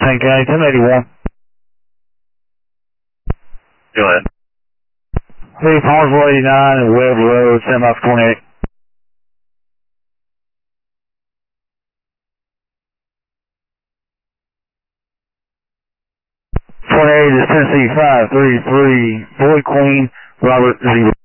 St. County, 1081. Go ahead. Leave Harville 89 and Webb Road, 10 miles 28. Is Tennessee 533, Boy Queen, Robert 0.